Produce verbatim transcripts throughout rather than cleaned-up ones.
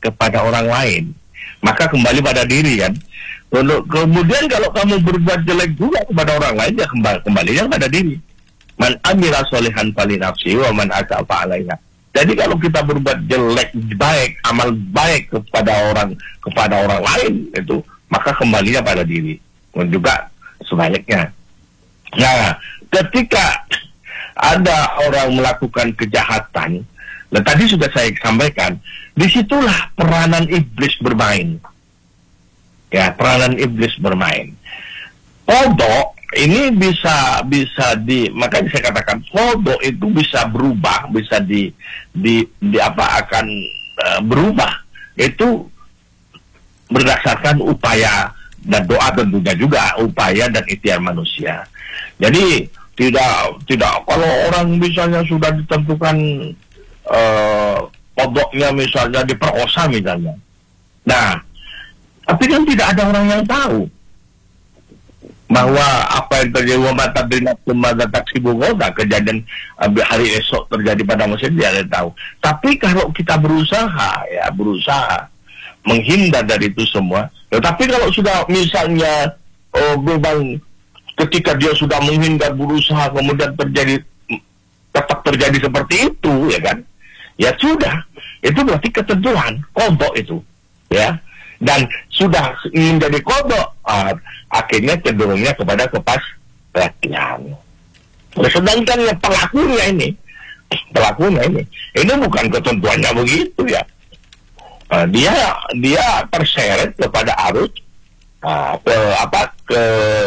kepada orang lain, maka kembali pada diri kan. Kemudian kalau kamu berbuat jelek juga kepada orang lain, ya kembali kembalinya pada diri. Man amila sholihan fali nafsi wa man asaa fa alaiha. Jadi kalau kita berbuat jelek baik, amal baik kepada orang kepada orang lain itu, maka kembalinya pada diri. Dan juga sebaliknya. Nah, ketika ada orang melakukan kejahatan, dan tadi sudah saya sampaikan, disitulah peranan iblis bermain. Ya, peranan iblis bermain. Kodok ini bisa bisa di, makanya saya katakan kodok itu bisa berubah, bisa di di, di apa akan uh, berubah itu berdasarkan upaya dan doa, tentunya juga upaya dan ikhtiar manusia. Jadi tidak tidak kalau orang misalnya sudah ditentukan uh, kodoknya misalnya diperkosa misalnya, nah tapi kan tidak ada orang yang tahu bahwa apa yang terjadi wa mata bina kumada taksibu goda, kejadian hari esok terjadi pada manusia dia tidak tahu. Tapi kalau kita berusaha ya berusaha menghindar dari itu semua. Tetapi kalau sudah misalnya oh, memang ketika dia sudah menghindar berusaha kemudian terjadi tetap terjadi seperti itu ya kan, ya sudah, itu berarti ketentuan kodok itu ya. Dan sudah ingin jadi kodok, uh, akhirnya cenderungnya kepada kepastian. Sedangkan yang pelakunya ini, pelakunya ini, ini bukan ketentuannya begitu ya. Uh, dia dia terseret kepada arus uh, ke apa ke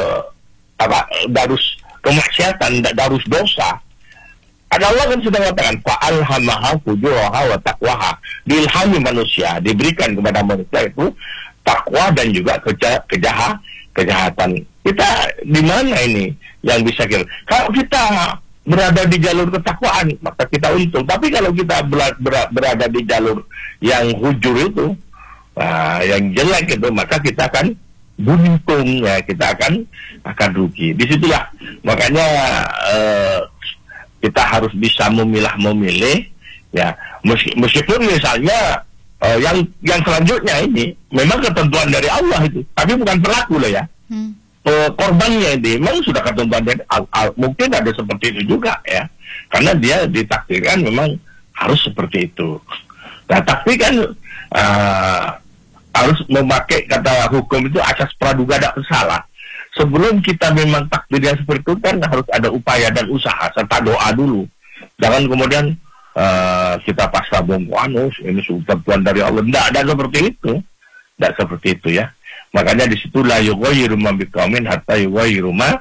apa darus kemaksiatan, darus dosa. Ada Allah kan sudah mengatakan fa'alhamaha fujuraha wa taqwaha, diilhami manusia, diberikan kepada manusia itu takwa dan juga keja, kejaha, kejahatan. Kita di mana ini yang bisa kita? Kalau kita berada di jalur ketakwaan, maka kita untung. Tapi kalau kita ber, ber, berada di jalur yang hujur itu, nah, yang jelek itu, maka kita akan buntung ya, kita akan akan rugi. Disitulah makanya eh, kita harus bisa memilah-memilih ya, meskipun misalnya uh, yang yang selanjutnya ini memang ketentuan dari Allah itu, tapi bukan pelaku loh ya. Hmm. Uh, korbannya ini memang sudah ketentuan dari Allah. Mungkin ada seperti itu juga ya, karena dia ditakdirkan memang harus seperti itu. Nah, tapi kan uh, harus memakai kata hukum itu asas praduga tak bersalah. Sebelum kita memang takdirnya seperti itu kan harus ada upaya dan usaha serta doa dulu. Jangan kemudian uh, kita pasrah bongkoanus ini ketentuan dari Allah. Tidak ada seperti itu. Tidak seperti itu ya. Makanya disitulah yughayyiru ma biqaumin hatta yughayyiru ma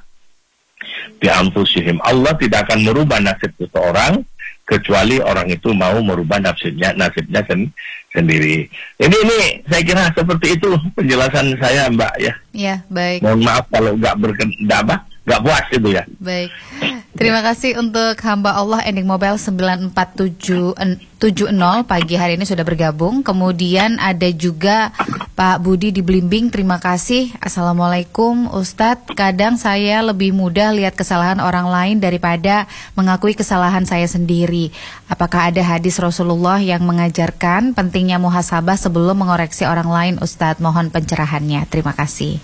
bi anfusihim. Allah tidak akan merubah nasib seseorang kecuali orang itu mau merubah nasibnya nasibnya sen sendiri. Ini ini saya kira seperti itu penjelasan saya, Mbak ya. Iya, baik. Mohon maaf kalau nggak berkendak, nggak puas itu ya. Baik. Terima kasih untuk hamba Allah ending mobile sembilan empat tujuh tujuh nol pagi hari ini sudah bergabung. Kemudian ada juga Pak Budi di Blimbing, terima kasih. Assalamualaikum Ustadz, kadang saya lebih mudah lihat kesalahan orang lain daripada mengakui kesalahan saya sendiri. Apakah ada hadis Rasulullah yang mengajarkan pentingnya muhasabah sebelum mengoreksi orang lain, Ustadz? Mohon pencerahannya, terima kasih.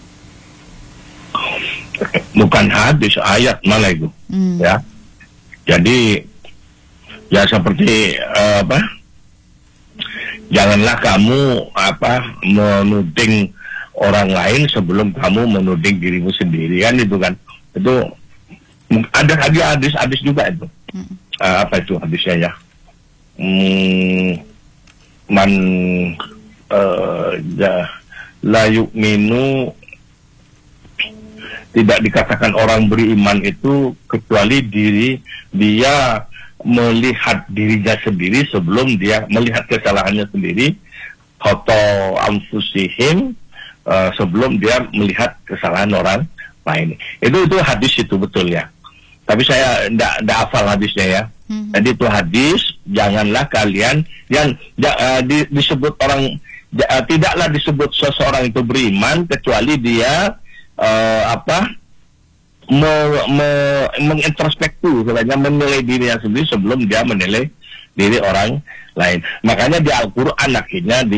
Bukan hadis, ayat malah itu hmm. ya. Jadi ya seperti uh, apa, janganlah kamu apa menuding orang lain sebelum kamu menuding dirimu sendiri, kan itu kan. Itu ada lagi hadis-hadis juga itu. hmm. uh, apa itu hadisnya ya, hmm, man uh, ya, la yu'minu, tidak dikatakan orang beriman itu kecuali diri dia melihat dirinya sendiri sebelum dia melihat kesalahannya sendiri, atau anfusihim, uh, sebelum dia melihat kesalahan orang lain. Itu itu hadis itu betul ya. Tapi saya tidak tidak hafal hadisnya ya. Hmm. Jadi itu hadis, janganlah kalian yang uh, di, disebut orang uh, tidaklah disebut seseorang itu beriman kecuali dia Uh, apa me, me, mengintrospeksi, sebenarnya menilai dirinya sendiri sebelum dia menilai diri orang lain. Makanya di Al-Quran akhirnya di